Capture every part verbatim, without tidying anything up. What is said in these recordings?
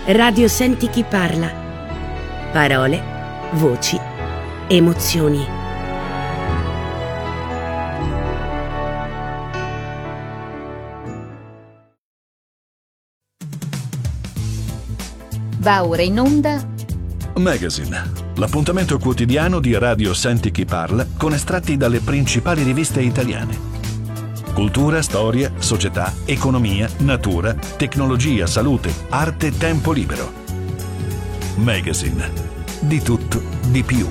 Radio Senti chi parla. Parole, voci, emozioni. Va ora in onda Magazine, l'appuntamento quotidiano di Radio Senti chi parla con estratti dalle principali riviste italiane. Cultura, storia, società, economia, natura, tecnologia, salute, arte, tempo libero. Magazine. Di tutto, di più.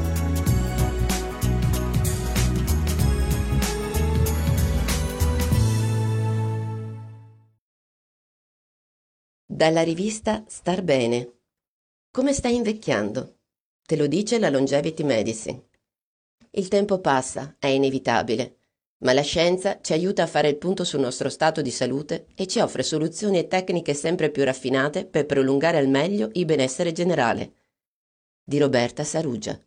Dalla rivista Star Bene. Come stai invecchiando? Te lo dice la Longevity Medicine. Il tempo passa, è inevitabile. Ma la scienza ci aiuta a fare il punto sul nostro stato di salute e ci offre soluzioni e tecniche sempre più raffinate per prolungare al meglio il benessere generale. Di Roberta Sarugia.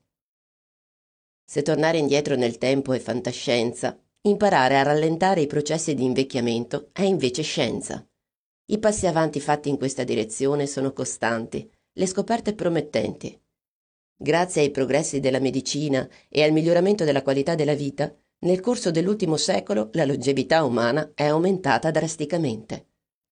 Se tornare indietro nel tempo è fantascienza, imparare a rallentare i processi di invecchiamento è invece scienza. I passi avanti fatti in questa direzione sono costanti, le scoperte promettenti. Grazie ai progressi della medicina e al miglioramento della qualità della vita, nel corso dell'ultimo secolo la longevità umana è aumentata drasticamente.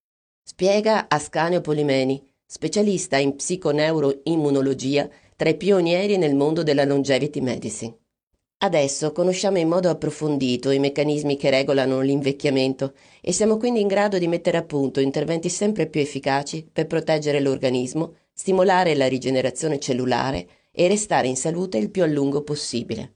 Spiega Ascanio Polimeni, specialista in psiconeuroimmunologia, tra i pionieri nel mondo della longevity medicine. Adesso conosciamo in modo approfondito i meccanismi che regolano l'invecchiamento e siamo quindi in grado di mettere a punto interventi sempre più efficaci per proteggere l'organismo, stimolare la rigenerazione cellulare e restare in salute il più a lungo possibile.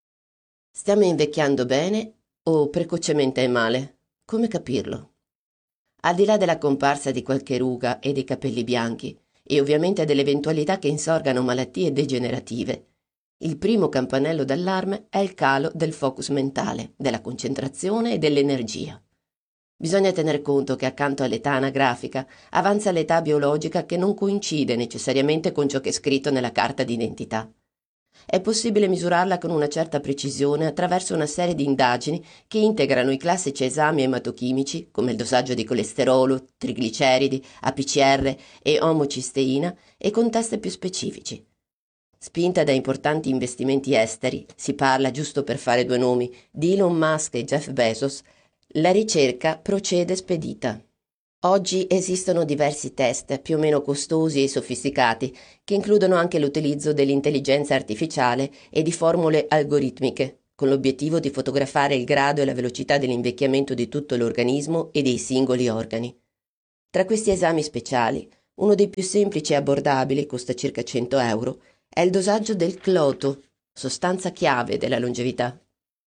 Stiamo invecchiando bene o precocemente e male? Come capirlo? Al di là della comparsa di qualche ruga e dei capelli bianchi, e ovviamente dell'eventualità che insorgano malattie degenerative, il primo campanello d'allarme è il calo del focus mentale, della concentrazione e dell'energia. Bisogna tener conto che accanto all'età anagrafica avanza l'età biologica che non coincide necessariamente con ciò che è scritto nella carta d'identità. È possibile misurarla con una certa precisione attraverso una serie di indagini che integrano i classici esami ematochimici, come il dosaggio di colesterolo, trigliceridi, A P C R e omocisteina, e con test più specifici. Spinta da importanti investimenti esteri, si parla, giusto per fare due nomi, di Elon Musk e Jeff Bezos, la ricerca procede spedita. Oggi esistono diversi test più o meno costosi e sofisticati che includono anche l'utilizzo dell'intelligenza artificiale e di formule algoritmiche, con l'obiettivo di fotografare il grado e la velocità dell'invecchiamento di tutto l'organismo e dei singoli organi. Tra questi esami speciali, uno dei più semplici e abbordabili, costa circa cento euro, è il dosaggio del cloto, sostanza chiave della longevità.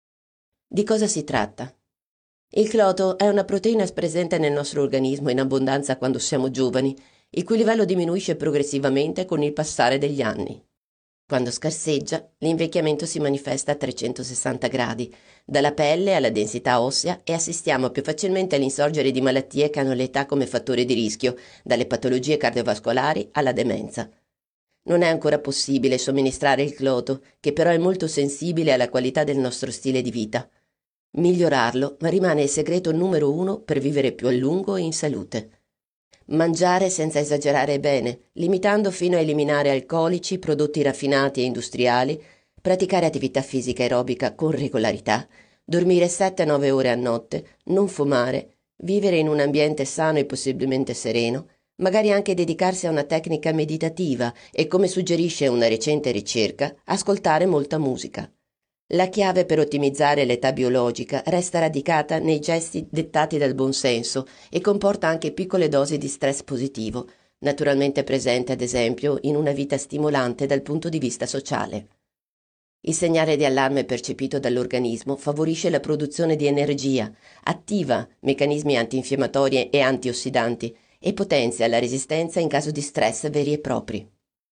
Di cosa si tratta? Il cloto è una proteina presente nel nostro organismo in abbondanza quando siamo giovani, il cui livello diminuisce progressivamente con il passare degli anni. Quando scarseggia, l'invecchiamento si manifesta a trecentosessanta gradi, dalla pelle alla densità ossea, e assistiamo più facilmente all'insorgere di malattie che hanno l'età come fattore di rischio, dalle patologie cardiovascolari alla demenza. Non è ancora possibile somministrare il cloto, che però è molto sensibile alla qualità del nostro stile di vita. Migliorarlo rimane il segreto numero uno per vivere più a lungo e in salute. Mangiare senza esagerare bene, limitando fino a eliminare alcolici, prodotti raffinati e industriali, praticare attività fisica aerobica con regolarità, dormire sette nove ore a notte, non fumare, vivere in un ambiente sano e possibilmente sereno, magari anche dedicarsi a una tecnica meditativa e, come suggerisce una recente ricerca, ascoltare molta musica. La chiave per ottimizzare l'età biologica resta radicata nei gesti dettati dal buonsenso e comporta anche piccole dosi di stress positivo, naturalmente presente ad esempio in una vita stimolante dal punto di vista sociale. Il segnale di allarme percepito dall'organismo favorisce la produzione di energia, attiva meccanismi antinfiammatori e antiossidanti e potenzia la resistenza in caso di stress veri e propri.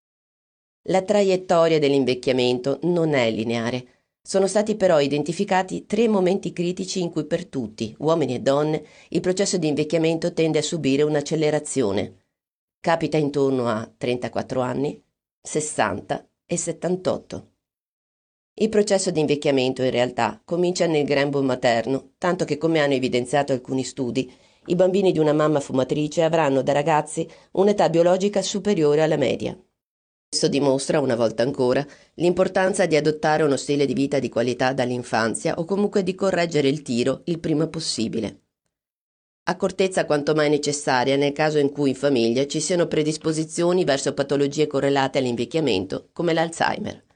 La traiettoria dell'invecchiamento non è lineare. Sono stati però identificati tre momenti critici in cui per tutti, uomini e donne, il processo di invecchiamento tende a subire un'accelerazione. Capita intorno a trentaquattro anni, sessanta e settantotto. Il processo di invecchiamento in realtà comincia nel grembo materno, tanto che, come hanno evidenziato alcuni studi, I bambini di una mamma fumatrice avranno da ragazzi un'età biologica superiore alla media. Questo dimostra, una volta ancora, l'importanza di adottare uno stile di vita di qualità dall'infanzia o comunque di correggere il tiro il prima possibile. Accortezza quanto mai necessaria nel caso in cui in famiglia ci siano predisposizioni verso patologie correlate all'invecchiamento, come l'Alzheimer.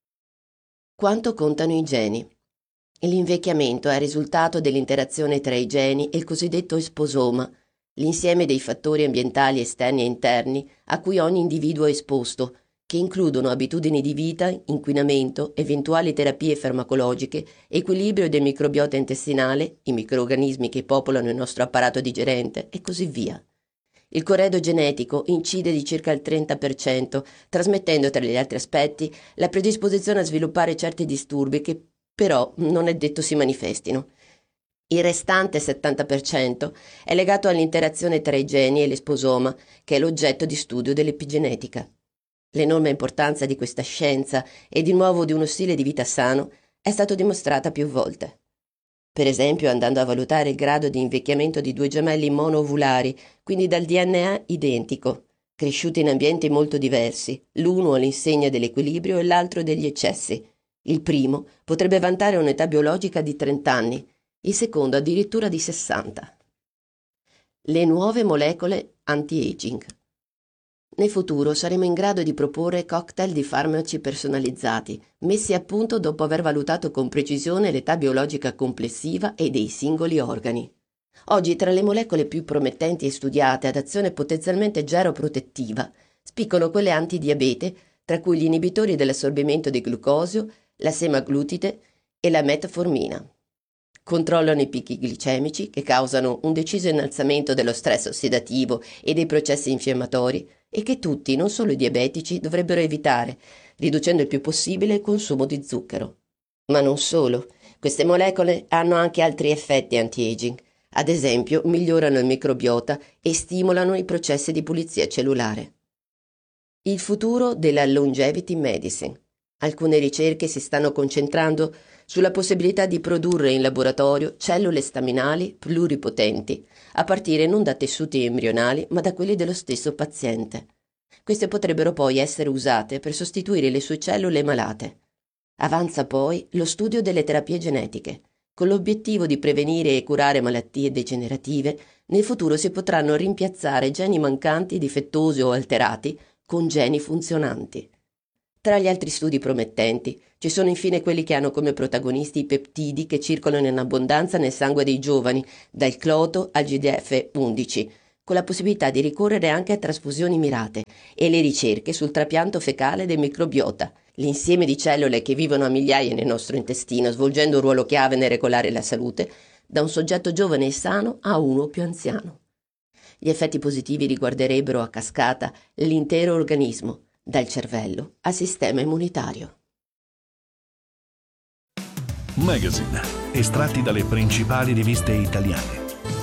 Quanto contano i geni? L'invecchiamento è il risultato dell'interazione tra i geni e il cosiddetto esposoma, l'insieme dei fattori ambientali esterni e interni a cui ogni individuo è esposto, che includono abitudini di vita, inquinamento, eventuali terapie farmacologiche, equilibrio del microbiota intestinale, i microrganismi che popolano il nostro apparato digerente e così via. Il corredo genetico incide di circa il trenta per cento, trasmettendo tra gli altri aspetti la predisposizione a sviluppare certi disturbi che però non è detto si manifestino. Il restante settanta per cento è legato all'interazione tra i geni e l'esposoma, che è l'oggetto di studio dell'epigenetica. L'enorme importanza di questa scienza e di nuovo di uno stile di vita sano è stata dimostrata più volte. Per esempio andando a valutare il grado di invecchiamento di due gemelli monoovulari, quindi dal D N A identico, cresciuti in ambienti molto diversi, l'uno all'insegna dell'equilibrio e l'altro degli eccessi. Il primo potrebbe vantare un'età biologica di trenta anni, il secondo addirittura di sessanta. Le nuove molecole anti-aging. Nel futuro saremo in grado di proporre cocktail di farmaci personalizzati, messi a punto dopo aver valutato con precisione l'età biologica complessiva e dei singoli organi. Oggi tra le molecole più promettenti e studiate ad azione potenzialmente geroprotettiva spiccano quelle antidiabete, tra cui gli inibitori dell'assorbimento di glucosio, la semaglutide e la metformina. Controllano i picchi glicemici che causano un deciso innalzamento dello stress ossidativo e dei processi infiammatori e che tutti, non solo i diabetici, dovrebbero evitare, riducendo il più possibile il consumo di zucchero. Ma non solo, queste molecole hanno anche altri effetti anti-aging. Ad esempio, migliorano il microbiota e stimolano i processi di pulizia cellulare. Il futuro della longevity medicine. Alcune ricerche si stanno concentrando sulla possibilità di produrre in laboratorio cellule staminali pluripotenti, a partire non da tessuti embrionali ma da quelli dello stesso paziente. Queste potrebbero poi essere usate per sostituire le sue cellule malate. Avanza poi lo studio delle terapie genetiche. Con l'obiettivo di prevenire e curare malattie degenerative, nel futuro si potranno rimpiazzare geni mancanti, difettosi o alterati con geni funzionanti. Tra gli altri studi promettenti ci sono infine quelli che hanno come protagonisti i peptidi che circolano in abbondanza nel sangue dei giovani, dal cloto al G D F undici, con la possibilità di ricorrere anche a trasfusioni mirate, e le ricerche sul trapianto fecale del microbiota, l'insieme di cellule che vivono a migliaia nel nostro intestino, svolgendo un ruolo chiave nel regolare la salute, da un soggetto giovane e sano a uno più anziano. Gli effetti positivi riguarderebbero a cascata l'intero organismo, dal cervello al sistema immunitario. Magazine, estratti dalle principali riviste italiane.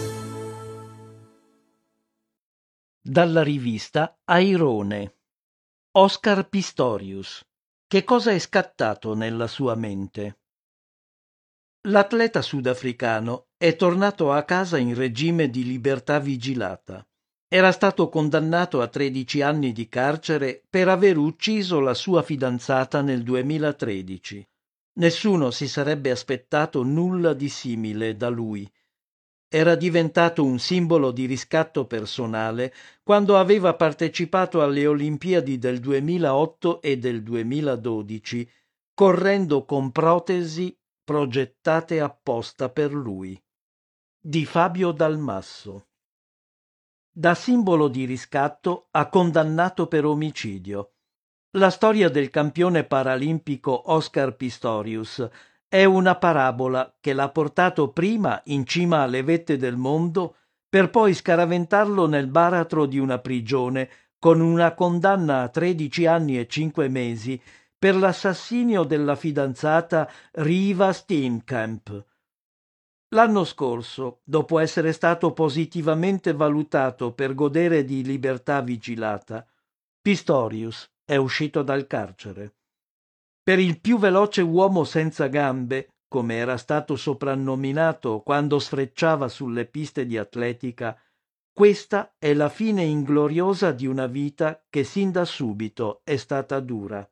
Dalla rivista Airone. Oscar Pistorius. Che cosa è scattato nella sua mente? L'atleta sudafricano è tornato a casa in regime di libertà vigilata. Era stato condannato a tredici anni di carcere per aver ucciso la sua fidanzata nel duemilatredici. Nessuno si sarebbe aspettato nulla di simile da lui. Era diventato un simbolo di riscatto personale quando aveva partecipato alle Olimpiadi del duemilaotto e del duemiladodici, correndo con protesi progettate apposta per lui. Di Fabio Dalmasso. Da simbolo di riscatto a condannato per omicidio. La storia del campione paralimpico Oscar Pistorius è una parabola che l'ha portato prima in cima alle vette del mondo per poi scaraventarlo nel baratro di una prigione con una condanna a tredici anni e cinque mesi per l'assassinio della fidanzata Reeva Steenkamp. L'anno scorso, dopo essere stato positivamente valutato per godere di libertà vigilata, Pistorius è uscito dal carcere. Per il più veloce uomo senza gambe, come era stato soprannominato quando sfrecciava sulle piste di atletica, questa è la fine ingloriosa di una vita che sin da subito è stata dura.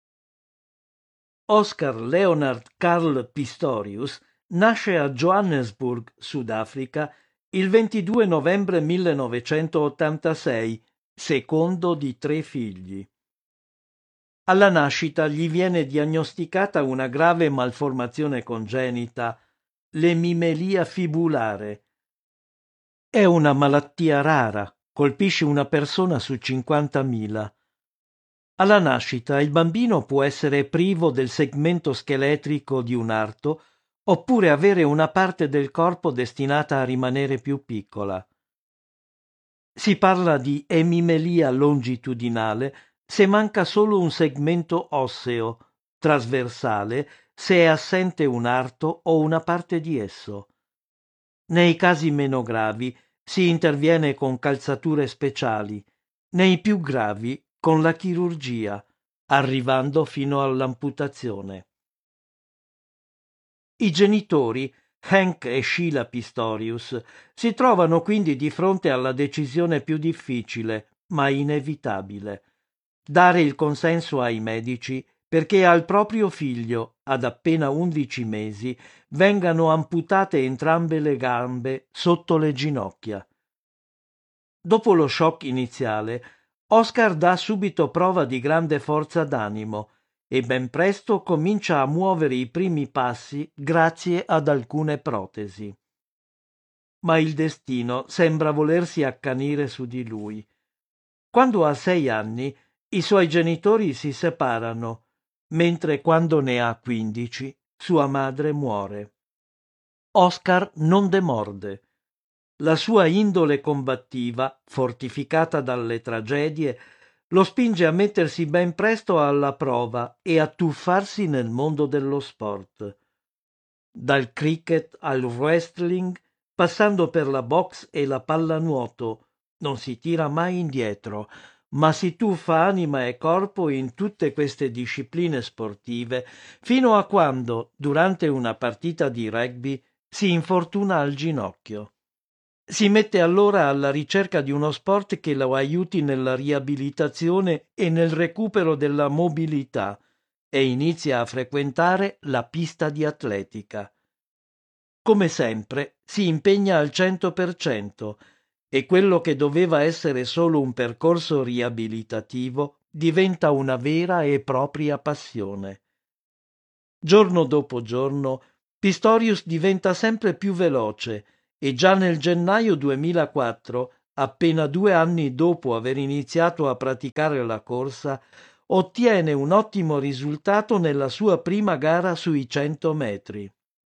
Oscar Leonard Carl Pistorius nasce a Johannesburg, Sudafrica, il ventidue novembre millenovecentottantasei, secondo di tre figli. Alla nascita gli viene diagnosticata una grave malformazione congenita, l'emimelia fibulare. È una malattia rara, colpisce una persona su cinquantamila. Alla nascita il bambino può essere privo del segmento scheletrico di un arto oppure avere una parte del corpo destinata a rimanere più piccola. Si parla di emimelia longitudinale se manca solo un segmento osseo, trasversale se è assente un arto o una parte di esso. Nei casi meno gravi si interviene con calzature speciali, nei più gravi con la chirurgia, arrivando fino all'amputazione. I genitori, Hank e Sheila Pistorius, si trovano quindi di fronte alla decisione più difficile, ma inevitabile: dare il consenso ai medici perché al proprio figlio, ad appena undici mesi, vengano amputate entrambe le gambe sotto le ginocchia. Dopo lo shock iniziale, Oscar dà subito prova di grande forza d'animo e ben presto comincia a muovere i primi passi grazie ad alcune protesi. Ma il destino sembra volersi accanire su di lui. Quando ha sei anni, i suoi genitori si separano, mentre quando ne ha quindici, sua madre muore. Oscar non demorde. La sua indole combattiva, fortificata dalle tragedie, lo spinge a mettersi ben presto alla prova e a tuffarsi nel mondo dello sport. Dal cricket al wrestling, passando per la box e la pallanuoto, non si tira mai indietro, ma si tuffa anima e corpo in tutte queste discipline sportive, fino a quando, durante una partita di rugby, si infortuna al ginocchio. Si mette allora alla ricerca di uno sport che lo aiuti nella riabilitazione e nel recupero della mobilità e inizia a frequentare la pista di atletica. Come sempre, si impegna al cento per cento e quello che doveva essere solo un percorso riabilitativo diventa una vera e propria passione. Giorno dopo giorno, Pistorius diventa sempre più veloce e già nel gennaio duemilaquattro, appena due anni dopo aver iniziato a praticare la corsa, ottiene un ottimo risultato nella sua prima gara sui cento metri.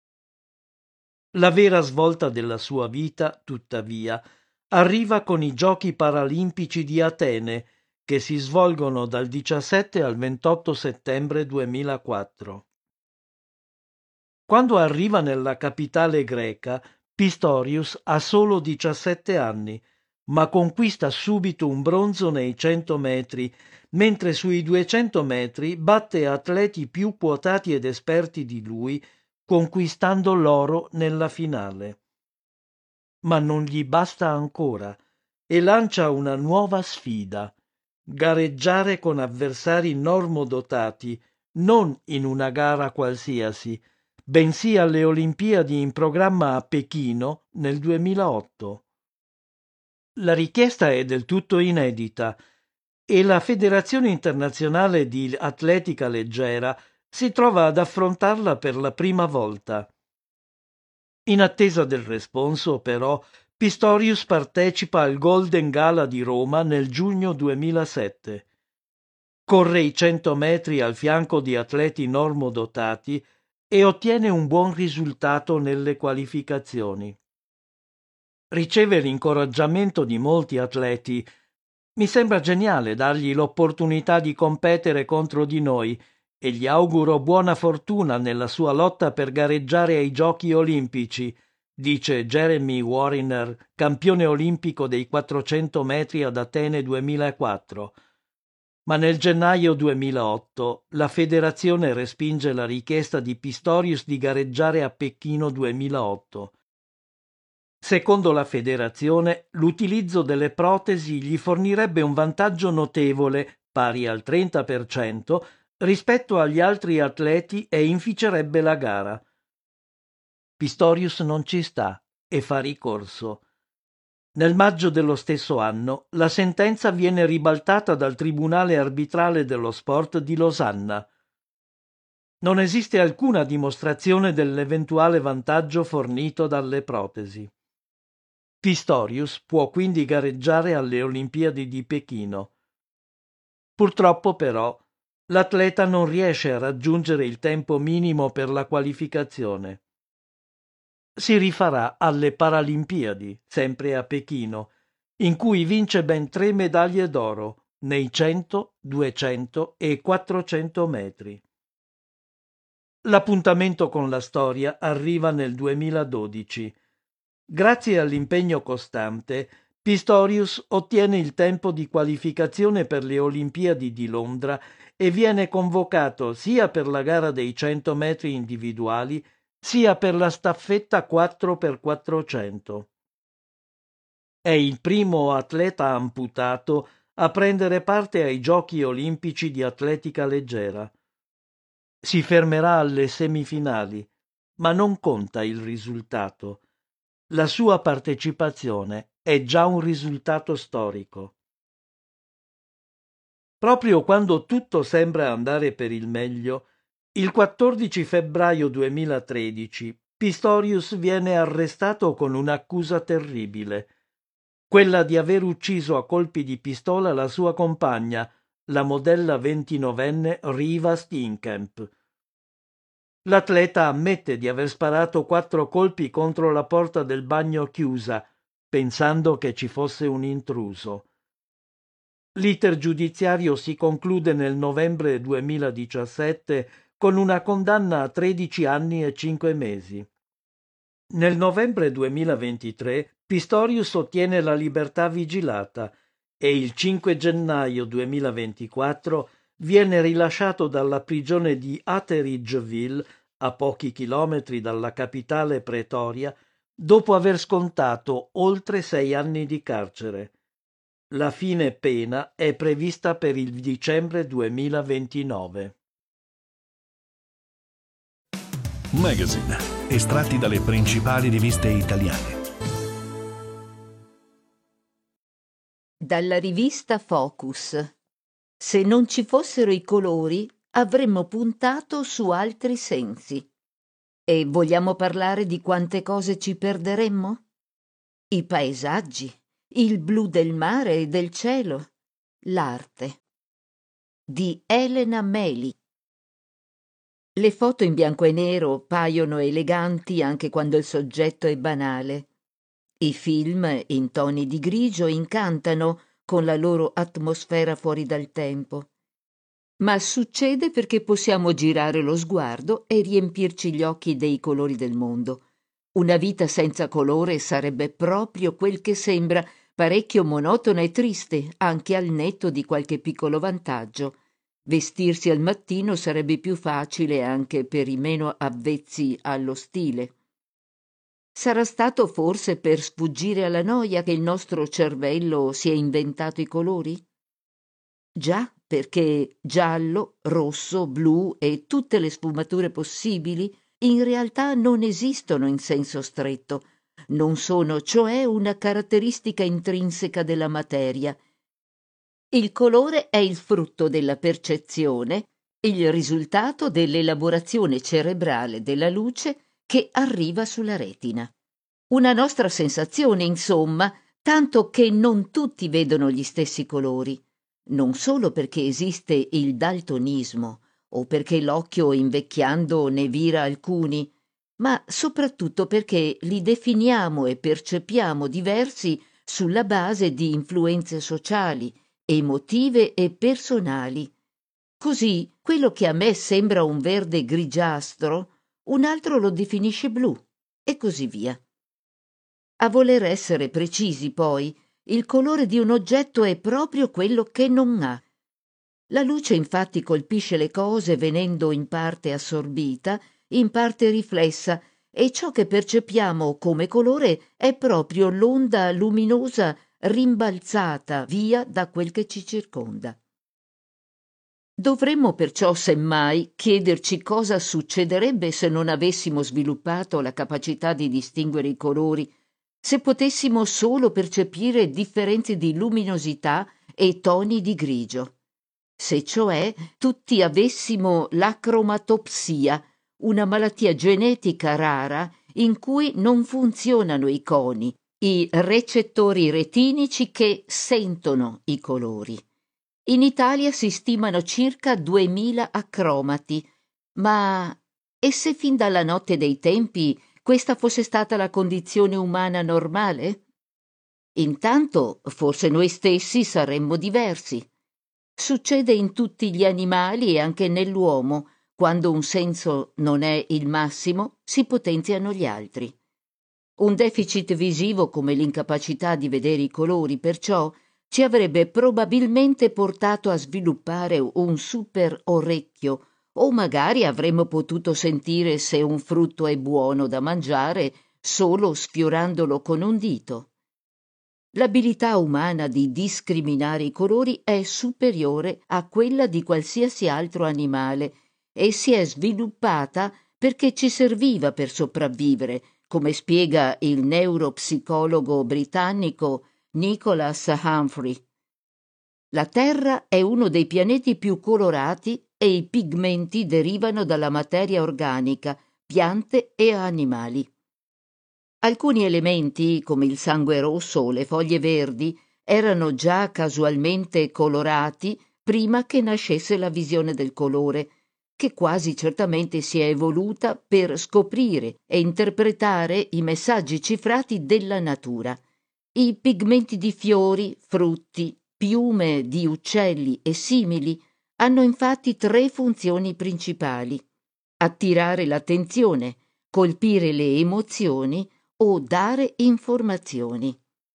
La vera svolta della sua vita, tuttavia, arriva con i Giochi Paralimpici di Atene, che si svolgono dal diciassette al ventotto settembre duemilaquattro. Quando arriva nella capitale greca, Pistorius ha solo diciassette anni, ma conquista subito un bronzo nei cento metri, mentre sui duecento metri batte atleti più quotati ed esperti di lui, conquistando l'oro nella finale. Ma non gli basta ancora e lancia una nuova sfida: gareggiare con avversari normodotati, non in una gara qualsiasi, bensì alle Olimpiadi in programma a Pechino nel duemilaotto. La richiesta è del tutto inedita e la Federazione Internazionale di Atletica Leggera si trova ad affrontarla per la prima volta. In attesa del responso, però, Pistorius partecipa al Golden Gala di Roma nel giugno duemilasette. Corre i cento metri al fianco di atleti normodotati e ottiene un buon risultato nelle qualificazioni. Riceve l'incoraggiamento di molti atleti. Mi sembra geniale dargli l'opportunità di competere contro di noi e gli auguro buona fortuna nella sua lotta per gareggiare ai Giochi Olimpici, dice Jeremy Wariner, campione olimpico dei quattrocento metri ad Atene duemilaquattro. Ma nel gennaio duemilaotto la federazione respinge la richiesta di Pistorius di gareggiare a Pechino duemilaotto. Secondo la federazione, l'utilizzo delle protesi gli fornirebbe un vantaggio notevole, pari al trenta per cento, rispetto agli altri atleti e inficerebbe la gara. Pistorius non ci sta e fa ricorso. Nel maggio dello stesso anno la sentenza viene ribaltata dal Tribunale arbitrale dello sport di Losanna. Non esiste alcuna dimostrazione dell'eventuale vantaggio fornito dalle protesi. Pistorius può quindi gareggiare alle Olimpiadi di Pechino. Purtroppo però l'atleta non riesce a raggiungere il tempo minimo per la qualificazione. Si rifarà alle Paralimpiadi, sempre a Pechino, in cui vince ben tre medaglie d'oro nei cento, duecento e quattrocento metri. L'appuntamento con la storia arriva nel duemiladodici. Grazie all'impegno costante, Pistorius ottiene il tempo di qualificazione per le Olimpiadi di Londra e viene convocato sia per la gara dei cento metri individuali sia per la staffetta quattro per quattrocento. È il primo atleta amputato a prendere parte ai Giochi olimpici di atletica leggera. Si fermerà alle semifinali, ma non conta il risultato. La sua partecipazione è già un risultato storico. Proprio quando tutto sembra andare per il meglio, il quattordici febbraio duemilatredici Pistorius viene arrestato con un'accusa terribile, quella di aver ucciso a colpi di pistola la sua compagna, la modella ventinovenne Riva Steenkamp. L'atleta ammette di aver sparato quattro colpi contro la porta del bagno chiusa, pensando che ci fosse un intruso. L'iter giudiziario si conclude nel novembre duemiladiciassette con una condanna a tredici anni e cinque mesi. Nel novembre duemilaventitré Pistorius ottiene la libertà vigilata e il cinque gennaio duemilaventiquattro viene rilasciato dalla prigione di Atteridgeville, a pochi chilometri dalla capitale Pretoria, dopo aver scontato oltre sei anni di carcere. La fine pena è prevista per il dicembre duemilaventinove. Magazine, estratti dalle principali riviste italiane. Dalla rivista Focus. Se non ci fossero i colori, avremmo puntato su altri sensi. E vogliamo parlare di quante cose ci perderemmo? I paesaggi, il blu del mare e del cielo, l'arte. Di Elena Meli. Le foto in bianco e nero paiono eleganti anche quando il soggetto è banale. I film in toni di grigio incantano con la loro atmosfera fuori dal tempo. Ma succede perché possiamo girare lo sguardo e riempirci gli occhi dei colori del mondo. Una vita senza colore sarebbe proprio quel che sembra, parecchio monotona e triste, anche al netto di qualche piccolo vantaggio. Vestirsi al mattino sarebbe più facile anche per i meno avvezzi allo stile. Sarà stato forse per sfuggire alla noia che il nostro cervello si è inventato i colori? Già, perché giallo, rosso, blu e tutte le sfumature possibili in realtà non esistono in senso stretto, non sono cioè una caratteristica intrinseca della materia. Il colore è il frutto della percezione, il risultato dell'elaborazione cerebrale della luce che arriva sulla retina. Una nostra sensazione, insomma, tanto che non tutti vedono gli stessi colori, non solo perché esiste il daltonismo o perché l'occhio invecchiando ne vira alcuni, ma soprattutto perché li definiamo e percepiamo diversi sulla base di influenze sociali, emotive e personali. Così quello che a me sembra un verde grigiastro, un altro lo definisce blu, e così via. A voler essere precisi, poi, il colore di un oggetto è proprio quello che non ha. La luce infatti colpisce le cose venendo in parte assorbita, in parte riflessa, e ciò che percepiamo come colore è proprio l'onda luminosa rimbalzata via da quel che ci circonda. Dovremmo perciò semmai chiederci cosa succederebbe se non avessimo sviluppato la capacità di distinguere i colori, se potessimo solo percepire differenze di luminosità e toni di grigio, se cioè tutti avessimo l'acromatopsia, una malattia genetica rara in cui non funzionano i coni, i recettori retinici che sentono i colori. In Italia si stimano circa duemila acromati, ma e se fin dalla notte dei tempi questa fosse stata la condizione umana normale? Intanto forse noi stessi saremmo diversi. Succede in tutti gli animali e anche nell'uomo. Quando un senso non è il massimo, si potenziano gli altri. Un deficit visivo come l'incapacità di vedere i colori, perciò, ci avrebbe probabilmente portato a sviluppare un super orecchio, o magari avremmo potuto sentire se un frutto è buono da mangiare solo sfiorandolo con un dito. L'abilità umana di discriminare i colori è superiore a quella di qualsiasi altro animale e si è sviluppata perché ci serviva per sopravvivere, come spiega il neuropsicologo britannico Nicholas Humphrey. La Terra è uno dei pianeti più colorati e i pigmenti derivano dalla materia organica, piante e animali. Alcuni elementi, come il sangue rosso o le foglie verdi, erano già casualmente colorati prima che nascesse la visione del colore, che quasi certamente si è evoluta per scoprire e interpretare i messaggi cifrati della natura. I pigmenti di fiori, frutti, piume di uccelli e simili hanno infatti tre funzioni principali: attirare l'attenzione, colpire le emozioni o dare informazioni.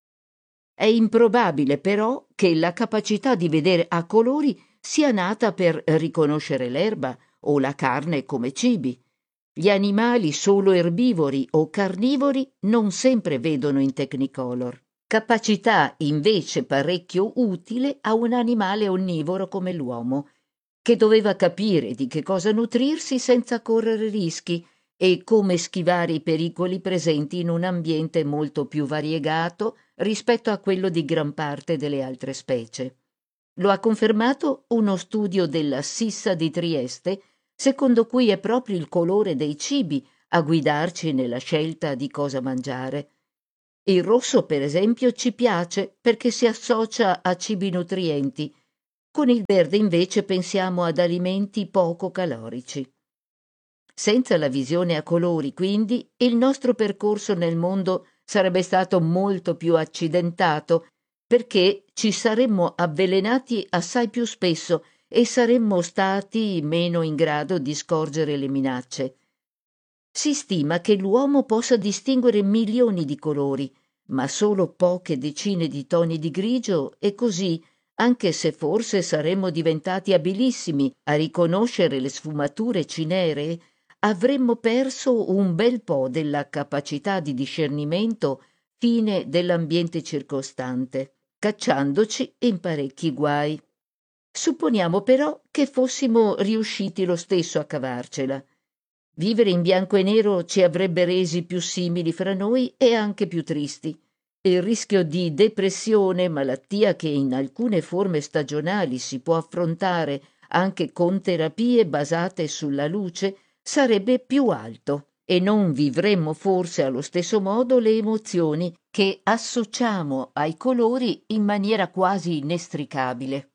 È improbabile però che la capacità di vedere a colori sia nata per riconoscere l'erba o la carne come cibi. Gli animali solo erbivori o carnivori non sempre vedono in Technicolor. Capacità invece parecchio utile a un animale onnivoro come l'uomo, che doveva capire di che cosa nutrirsi senza correre rischi e come schivare i pericoli presenti in un ambiente molto più variegato rispetto a quello di gran parte delle altre specie. Lo ha confermato uno studio della Sissa di Trieste, secondo cui è proprio il colore dei cibi a guidarci nella scelta di cosa mangiare. Il rosso, per esempio, ci piace perché si associa a cibi nutrienti. Con il verde invece pensiamo ad alimenti poco calorici. Senza la visione a colori, quindi, il nostro percorso nel mondo sarebbe stato molto più accidentato, perché ci saremmo avvelenati assai più spesso e saremmo stati meno in grado di scorgere le minacce. Si stima che l'uomo possa distinguere milioni di colori, ma solo poche decine di toni di grigio, e così, anche se forse saremmo diventati abilissimi a riconoscere le sfumature cineree, avremmo perso un bel po' della capacità di discernimento fine dell'ambiente circostante, cacciandoci in parecchi guai. Supponiamo però che fossimo riusciti lo stesso a cavarcela. Vivere in bianco e nero ci avrebbe resi più simili fra noi e anche più tristi. Il rischio di depressione, malattia che in alcune forme stagionali si può affrontare anche con terapie basate sulla luce, sarebbe più alto e non vivremmo forse allo stesso modo le emozioni che associamo ai colori in maniera quasi inestricabile.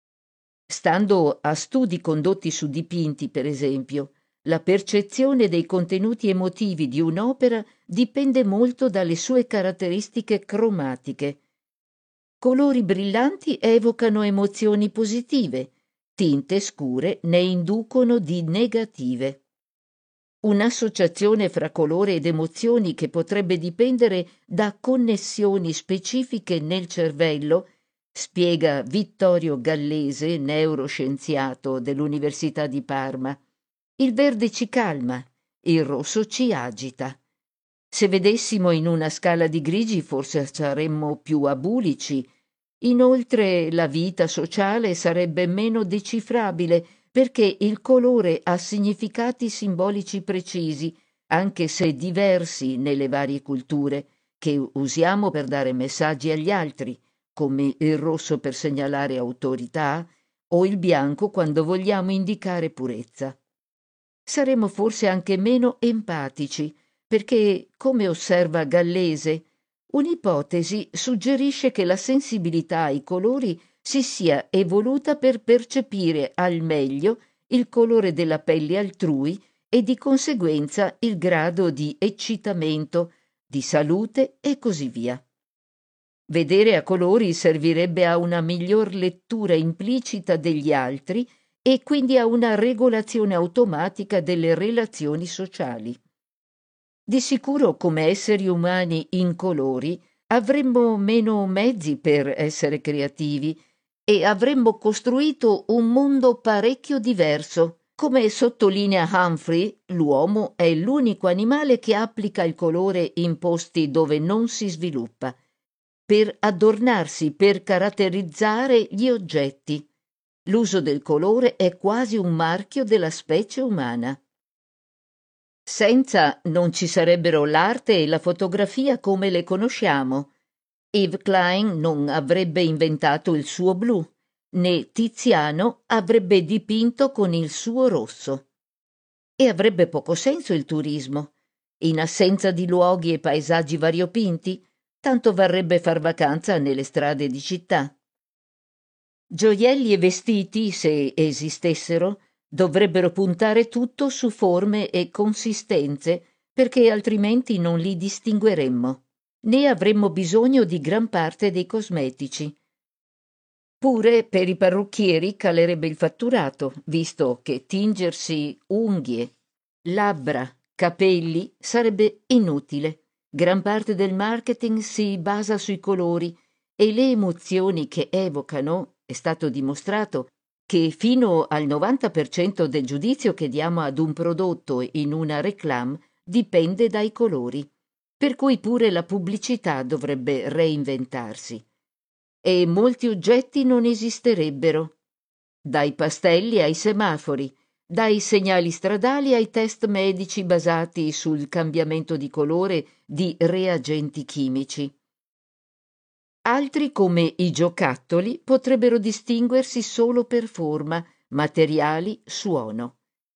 Stando a studi condotti su dipinti, per esempio, la percezione dei contenuti emotivi di un'opera dipende molto dalle sue caratteristiche cromatiche. Colori brillanti evocano emozioni positive, tinte scure ne inducono di negative. Un'associazione fra colore ed emozioni che potrebbe dipendere da connessioni specifiche nel cervello spiega Vittorio Gallese, neuroscienziato dell'Università di Parma. Il verde ci calma, il rosso ci agita. Se vedessimo in una scala di grigi forse saremmo più abulici. Inoltre la vita sociale sarebbe meno decifrabile perché il colore ha significati simbolici precisi, anche se diversi nelle varie culture, che usiamo per dare messaggi agli altri, come il rosso per segnalare autorità o il bianco quando vogliamo indicare purezza. Saremmo forse anche meno empatici, perché, come osserva Gallese, un'ipotesi suggerisce che la sensibilità ai colori si sia evoluta per percepire al meglio il colore della pelle altrui e di conseguenza il grado di eccitamento, di salute e così via. Vedere a colori servirebbe a una miglior lettura implicita degli altri e quindi a una regolazione automatica delle relazioni sociali. Di sicuro, come esseri umani incolori, avremmo meno mezzi per essere creativi e avremmo costruito un mondo parecchio diverso. Come sottolinea Humphrey, l'uomo è l'unico animale che applica il colore in posti dove non si sviluppa, per adornarsi, per caratterizzare gli oggetti. L'uso del colore è quasi un marchio della specie umana. Senza non ci sarebbero l'arte e la fotografia come le conosciamo. Yves Klein non avrebbe inventato il suo blu, né Tiziano avrebbe dipinto con il suo rosso. E avrebbe poco senso il turismo. In assenza di luoghi e paesaggi variopinti, tanto varrebbe far vacanza nelle strade di città. Gioielli e vestiti, se esistessero, dovrebbero puntare tutto su forme e consistenze, perché altrimenti non li distingueremmo, né avremmo bisogno di gran parte dei cosmetici. Pure per i parrucchieri calerebbe il fatturato, visto che tingersi unghie, labbra, capelli sarebbe inutile. Gran parte del marketing si basa sui colori e le emozioni che evocano, è stato dimostrato, che fino al novanta per cento del giudizio che diamo ad un prodotto in una réclame dipende dai colori, per cui pure la pubblicità dovrebbe reinventarsi. E molti oggetti non esisterebbero, dai pastelli ai semafori, dai segnali stradali ai test medici basati sul cambiamento di colore di reagenti chimici. Altri, come i giocattoli, potrebbero distinguersi solo per forma, materiali, suono.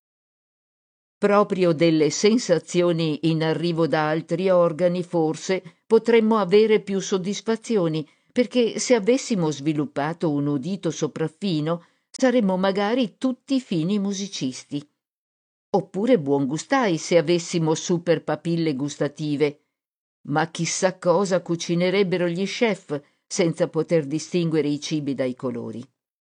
Proprio delle sensazioni in arrivo da altri organi, forse, potremmo avere più soddisfazioni, perché se avessimo sviluppato un udito sopraffino, saremmo magari tutti fini musicisti. Oppure buongustai se avessimo super papille gustative. Ma chissà cosa cucinerebbero gli chef senza poter distinguere i cibi dai colori.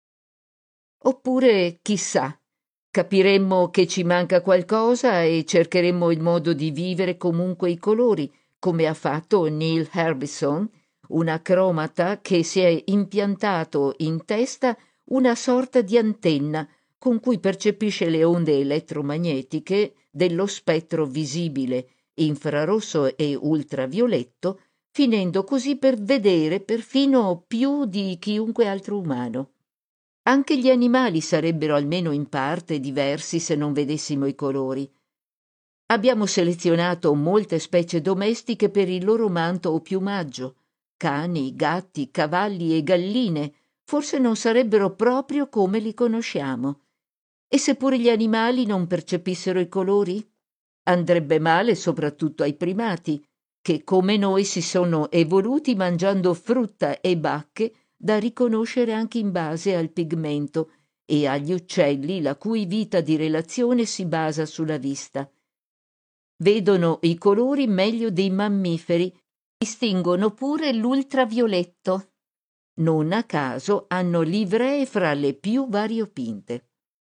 Oppure, chissà, capiremmo che ci manca qualcosa e cercheremmo il modo di vivere comunque i colori, come ha fatto Neil Harbisson, un acromata che si è impiantato in testa una sorta di antenna con cui percepisce le onde elettromagnetiche dello spettro visibile, infrarosso e ultravioletto, finendo così per vedere perfino più di chiunque altro umano. Anche gli animali sarebbero almeno in parte diversi se non vedessimo i colori. Abbiamo selezionato molte specie domestiche per il loro manto o piumaggio. Cani, gatti, cavalli e galline forse non sarebbero proprio come li conosciamo. E se pure gli animali non percepissero i colori? Andrebbe male soprattutto ai primati, che come noi si sono evoluti mangiando frutta e bacche da riconoscere anche in base al pigmento, e agli uccelli la cui vita di relazione si basa sulla vista. Vedono i colori meglio dei mammiferi, distinguono pure l'ultravioletto. Non a caso hanno livree fra le più variopinte.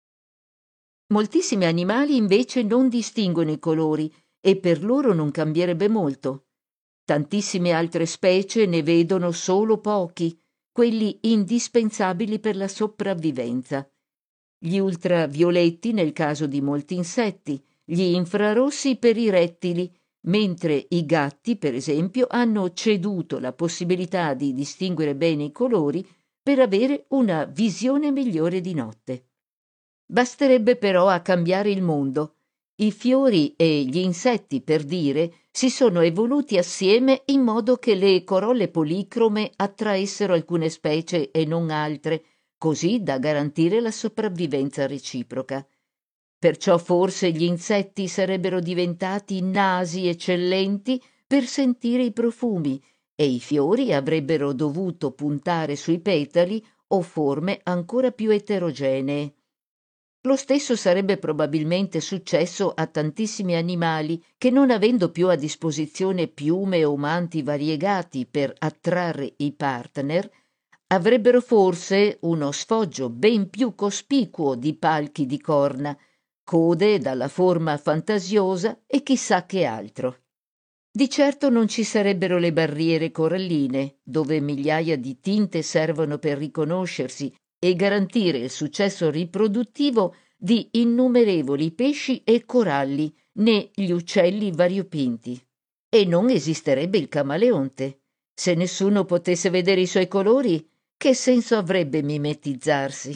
Moltissimi animali invece non distinguono i colori e per loro non cambierebbe molto. Tantissime altre specie ne vedono solo pochi quelli indispensabili per la sopravvivenza, gli ultravioletti nel caso di molti insetti, gli infrarossi per i rettili, mentre i gatti, per esempio, hanno ceduto la possibilità di distinguere bene i colori per avere una visione migliore di notte. Basterebbe però a cambiare il mondo. I fiori e gli insetti, per dire, si sono evoluti assieme in modo che le corolle policrome attraessero alcune specie e non altre, così da garantire la sopravvivenza reciproca. Perciò forse gli insetti sarebbero diventati nasi eccellenti per sentire i profumi e i fiori avrebbero dovuto puntare sui petali o forme ancora più eterogenee. Lo stesso sarebbe probabilmente successo a tantissimi animali che, non avendo più a disposizione piume o manti variegati per attrarre i partner, avrebbero forse uno sfoggio ben più cospicuo di palchi di corna, code dalla forma fantasiosa e chissà che altro. Di certo non ci sarebbero le barriere coralline, dove migliaia di tinte servono per riconoscersi e garantire il successo riproduttivo di innumerevoli pesci e coralli, né gli uccelli variopinti. E non esisterebbe il camaleonte. Se nessuno potesse vedere i suoi colori, che senso avrebbe mimetizzarsi?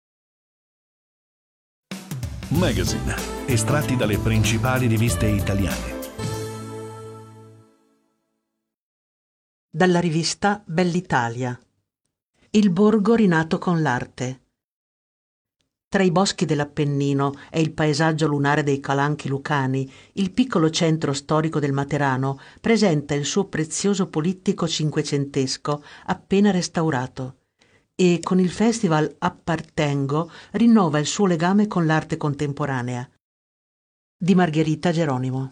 Magazine, estratti dalle principali riviste italiane. Dalla rivista Bell'Italia. Il borgo rinato con l'arte. Tra i boschi dell'Appennino e il paesaggio lunare dei Calanchi lucani, il piccolo centro storico del Materano presenta il suo prezioso polittico cinquecentesco appena restaurato e con il festival Appartengo rinnova il suo legame con l'arte contemporanea. Di Margherita Geronimo.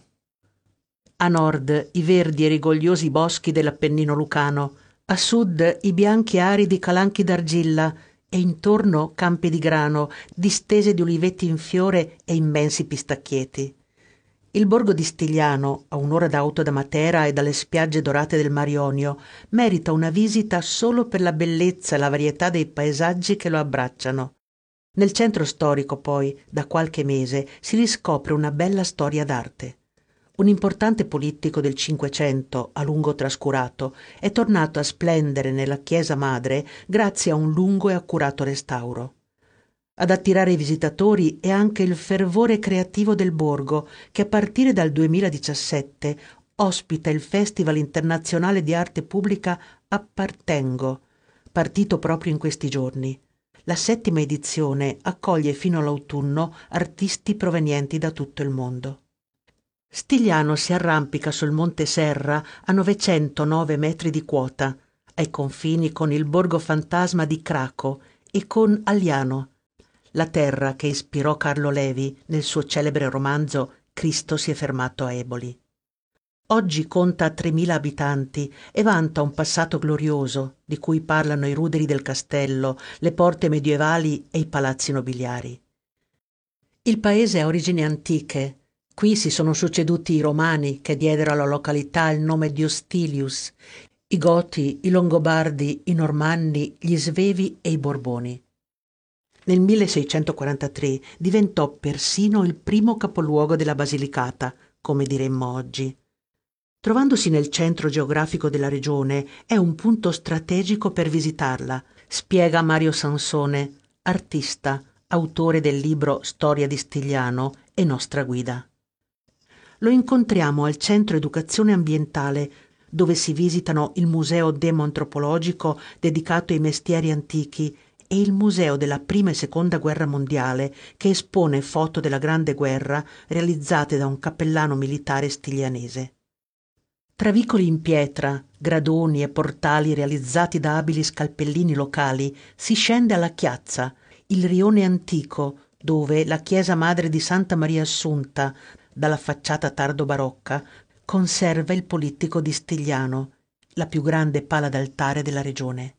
A nord i verdi e rigogliosi boschi dell'Appennino lucano, a sud i bianchi aridi Calanchi d'argilla e intorno campi di grano, distese di uliveti in fiore e immensi pistacchieti. Il borgo di Stigliano, a un'ora d'auto da Matera e dalle spiagge dorate del Mar Ionio, merita una visita solo per la bellezza e la varietà dei paesaggi che lo abbracciano. Nel centro storico, poi, da qualche mese, si riscopre una bella storia d'arte. Un importante politico del Cinquecento, a lungo trascurato, è tornato a splendere nella chiesa madre grazie a un lungo e accurato restauro. Ad attirare i visitatori è anche il fervore creativo del borgo, che a partire dal duemiladiciassette ospita il Festival internazionale di arte pubblica Appartengo, partito proprio in questi giorni. La settima edizione accoglie fino all'autunno artisti provenienti da tutto il mondo. Stigliano si arrampica sul Monte Serra a novecentonove metri di quota, ai confini con il borgo fantasma di Craco e con Aliano, la terra che ispirò Carlo Levi nel suo celebre romanzo Cristo si è fermato a Eboli. Oggi conta tremila abitanti e vanta un passato glorioso di cui parlano i ruderi del castello, le porte medievali e i palazzi nobiliari. Il paese ha origini antiche. Qui si sono succeduti i Romani che diedero alla località il nome di Ostilius, i Goti, i Longobardi, i Normanni, gli Svevi e i Borboni. Nel milleseicentoquarantatré diventò persino il primo capoluogo della Basilicata, come diremmo oggi. Trovandosi nel centro geografico della regione, è un punto strategico per visitarla, spiega Mario Sansone, artista, autore del libro Storia di Stigliano e nostra guida. Lo incontriamo al Centro Educazione Ambientale, dove si visitano il Museo Demo-Antropologico dedicato ai mestieri antichi e il Museo della Prima e Seconda Guerra Mondiale, che espone foto della Grande Guerra realizzate da un cappellano militare stiglianese. Tra vicoli in pietra, gradoni e portali realizzati da abili scalpellini locali, si scende alla Chiazza, il rione antico, dove la chiesa madre di Santa Maria Assunta, dalla facciata tardo-barocca, conserva il polittico di Stigliano, la più grande pala d'altare della regione.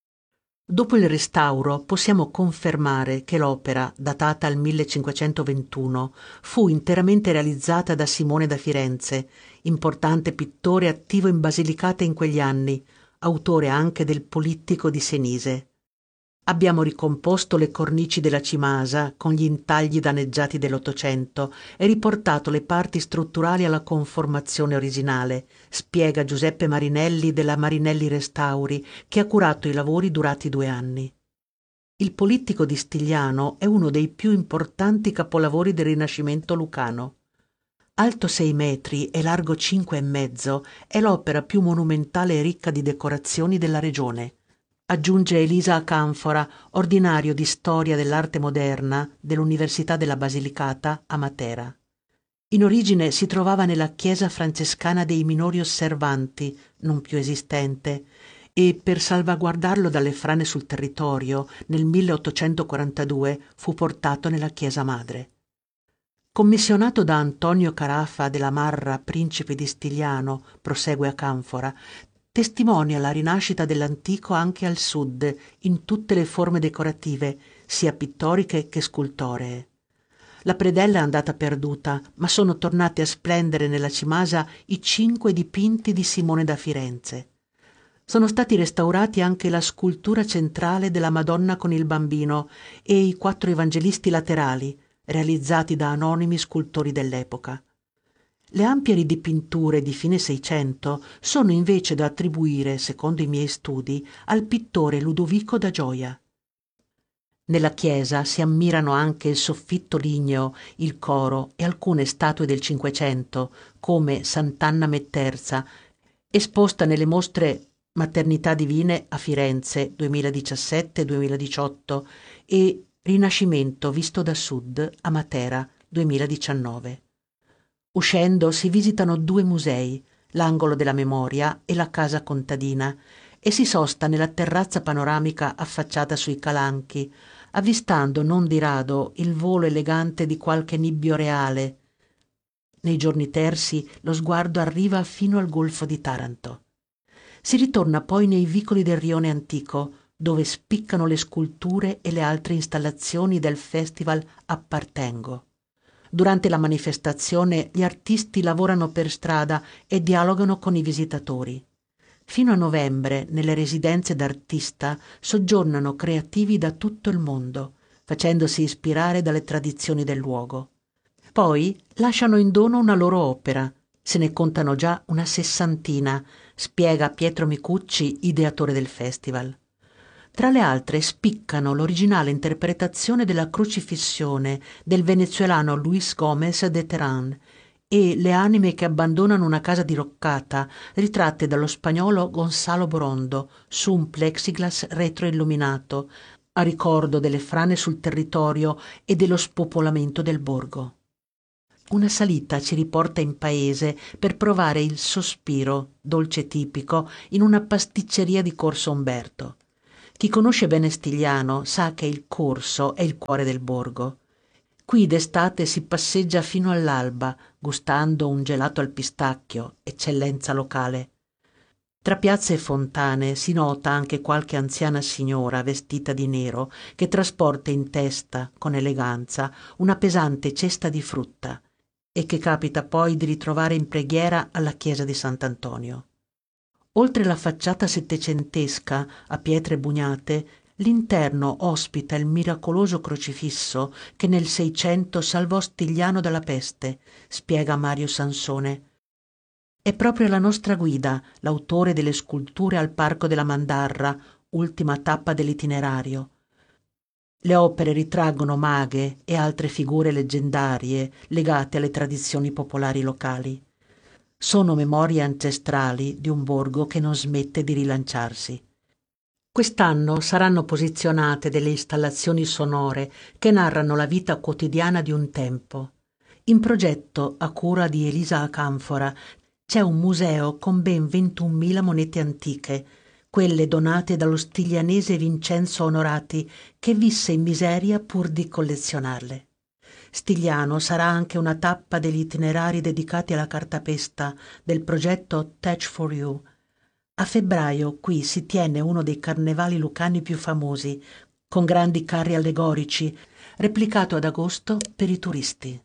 Dopo il restauro possiamo confermare che l'opera, datata al millecinquecentoventuno, fu interamente realizzata da Simone da Firenze, importante pittore attivo in Basilicata in quegli anni, autore anche del Polittico di Senise. Abbiamo ricomposto le cornici della cimasa con gli intagli danneggiati dell'Ottocento e riportato le parti strutturali alla conformazione originale, spiega Giuseppe Marinelli della Marinelli Restauri, che ha curato i lavori durati due anni. Il Polittico di Stigliano è uno dei più importanti capolavori del Rinascimento lucano. Alto sei metri e largo cinque e mezzo, è l'opera più monumentale e ricca di decorazioni della regione. Aggiunge Elisa Acanfora, ordinario di storia dell'arte moderna dell'Università della Basilicata a Matera. In origine si trovava nella chiesa francescana dei Minori Osservanti, non più esistente, e per salvaguardarlo dalle frane sul territorio nel milleottocentoquarantadue fu portato nella chiesa madre. Commissionato da Antonio Carafa della Marra, principe di Stigliano, prosegue Acanfora, testimonia la rinascita dell'antico anche al sud, in tutte le forme decorative, sia pittoriche che scultoree. La predella è andata perduta, ma sono tornati a splendere nella cimasa i cinque dipinti di Simone da Firenze. Sono stati restaurati anche la scultura centrale della Madonna con il Bambino e i quattro evangelisti laterali, realizzati da anonimi scultori dell'epoca. Le ampie ridipinture di fine Seicento sono invece da attribuire, secondo i miei studi, al pittore Ludovico da Gioia. Nella chiesa si ammirano anche il soffitto ligneo, il coro e alcune statue del Cinquecento, come Sant'Anna Metterza, esposta nelle mostre Maternità Divine a Firenze duemiladiciassette duemiladiciotto e Rinascimento visto da sud a Matera duemiladiciannove. Uscendo si visitano due musei, l'Angolo della Memoria e la Casa Contadina, e si sosta nella terrazza panoramica affacciata sui calanchi, avvistando non di rado il volo elegante di qualche nibbio reale. Nei giorni tersi lo sguardo arriva fino al Golfo di Taranto. Si ritorna poi nei vicoli del Rione Antico, dove spiccano le sculture e le altre installazioni del Festival Appartengo. Durante la manifestazione gli artisti lavorano per strada e dialogano con i visitatori. Fino a novembre, nelle residenze d'artista, soggiornano creativi da tutto il mondo, facendosi ispirare dalle tradizioni del luogo. Poi lasciano in dono una loro opera. Se ne contano già una sessantina, spiega Pietro Micucci, ideatore del festival. Tra le altre spiccano l'originale interpretazione della Crocifissione del venezuelano Luis Gómez de Terán e Le anime che abbandonano una casa diroccata, ritratte dallo spagnolo Gonzalo Borondo su un plexiglass retroilluminato, a ricordo delle frane sul territorio e dello spopolamento del borgo. Una salita ci riporta in paese per provare il sospiro, dolce tipico, in una pasticceria di Corso Umberto. Chi conosce bene Stigliano sa che il corso è il cuore del borgo. Qui d'estate si passeggia fino all'alba, gustando un gelato al pistacchio, eccellenza locale. Tra piazze e fontane si nota anche qualche anziana signora vestita di nero che trasporta in testa, con eleganza, una pesante cesta di frutta e che capita poi di ritrovare in preghiera alla chiesa di Sant'Antonio. Oltre la facciata settecentesca a pietre bugnate, l'interno ospita il miracoloso crocifisso che nel Seicento salvò Stigliano dalla peste, spiega Mario Sansone. È proprio la nostra guida, l'autore delle sculture al Parco della Mandarra, ultima tappa dell'itinerario. Le opere ritraggono maghe e altre figure leggendarie legate alle tradizioni popolari locali. Sono memorie ancestrali di un borgo che non smette di rilanciarsi. Quest'anno saranno posizionate delle installazioni sonore che narrano la vita quotidiana di un tempo. In progetto, a cura di Elisa Acanfora, c'è un museo con ben ventunomila monete antiche, quelle donate dallo stiglianese Vincenzo Onorati, che visse in miseria pur di collezionarle. Stigliano sarà anche una tappa degli itinerari dedicati alla cartapesta del progetto Touch for You. A febbraio qui si tiene uno dei carnevali lucani più famosi, con grandi carri allegorici, replicato ad agosto per i turisti.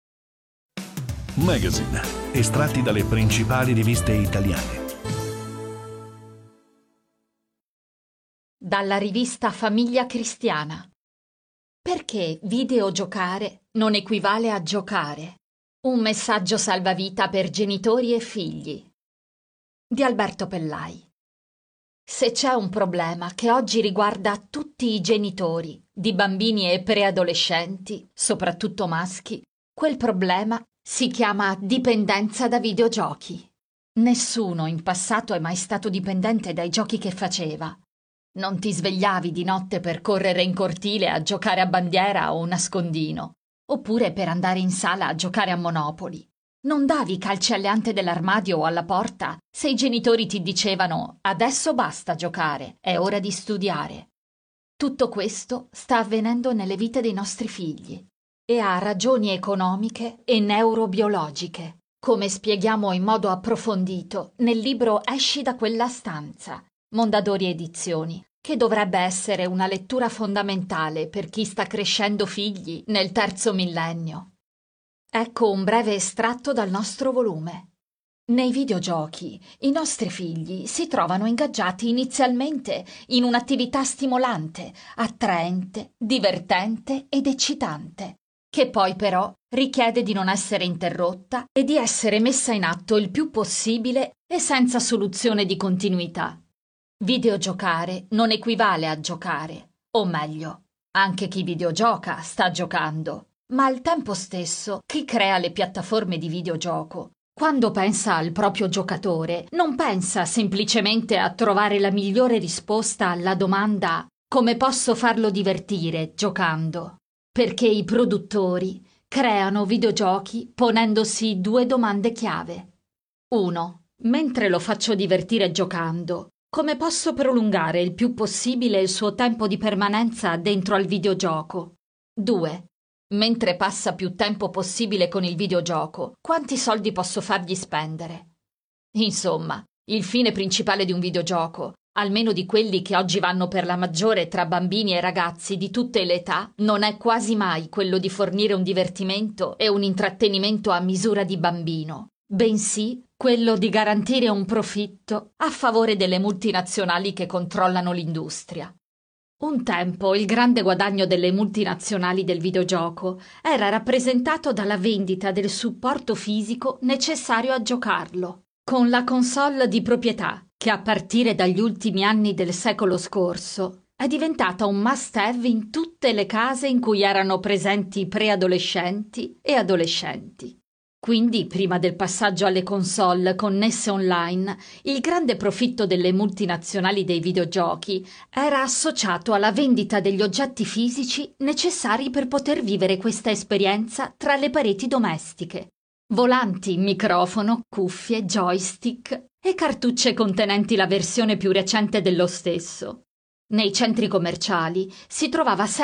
Magazine, estratti dalle principali riviste italiane. dalla rivista Famiglia Cristiana. Perché videogiocare non equivale a giocare? Un messaggio salvavita per genitori e figli. Di Alberto Pellai. Se c'è un problema che oggi riguarda tutti i genitori, di bambini e preadolescenti, soprattutto maschi, quel problema si chiama dipendenza da videogiochi. Nessuno in passato è mai stato dipendente dai giochi che faceva. Non ti svegliavi di notte per correre in cortile a giocare a bandiera o nascondino, oppure per andare in sala a giocare a Monopoli. Non davi calci alle ante dell'armadio o alla porta se i genitori ti dicevano «adesso basta giocare, è ora di studiare». Tutto questo sta avvenendo nelle vite dei nostri figli e ha ragioni economiche e neurobiologiche, come spieghiamo in modo approfondito nel libro Esci da quella stanza, Mondadori Edizioni, che dovrebbe essere una lettura fondamentale per chi sta crescendo figli nel terzo millennio. Ecco un breve estratto dal nostro volume. Nei videogiochi i nostri figli si trovano ingaggiati inizialmente in un'attività stimolante, attraente, divertente ed eccitante, che poi però richiede di non essere interrotta e di essere messa in atto il più possibile e senza soluzione di continuità. Videogiocare non equivale a giocare, o meglio, anche chi videogioca sta giocando, ma al tempo stesso chi crea le piattaforme di videogioco, quando pensa al proprio giocatore, non pensa semplicemente a trovare la migliore risposta alla domanda «come posso farlo divertire giocando?», perché i produttori creano videogiochi ponendosi due domande chiave. uno. Mentre lo faccio divertire giocando, come posso prolungare il più possibile il suo tempo di permanenza dentro al videogioco? due. Mentre passa più tempo possibile con il videogioco, quanti soldi posso fargli spendere? Insomma, il fine principale di un videogioco, almeno di quelli che oggi vanno per la maggiore tra bambini e ragazzi di tutte le età, non è quasi mai quello di fornire un divertimento e un intrattenimento a misura di bambino, bensì quello di garantire un profitto a favore delle multinazionali che controllano l'industria. Un tempo il grande guadagno delle multinazionali del videogioco era rappresentato dalla vendita del supporto fisico necessario a giocarlo, con la console di proprietà, che a partire dagli ultimi anni del secolo scorso è diventata un must-have in tutte le case in cui erano presenti preadolescenti e adolescenti. Quindi, prima del passaggio alle console connesse online, il grande profitto delle multinazionali dei videogiochi era associato alla vendita degli oggetti fisici necessari per poter vivere questa esperienza tra le pareti domestiche. Volanti, microfono, cuffie, joystick e cartucce contenenti la versione più recente dello stesso. Nei centri commerciali si trovava sempre